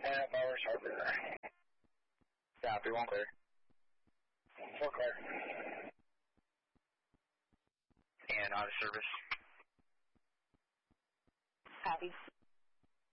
1.5 hours Harbor. Copy, 1 clear. 4 clear. And out of service. Copy.